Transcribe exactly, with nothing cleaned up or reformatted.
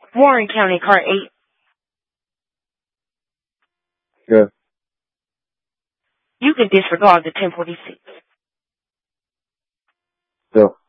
Warren County, car eight. Yeah. You can disregard the ten forty-six. So.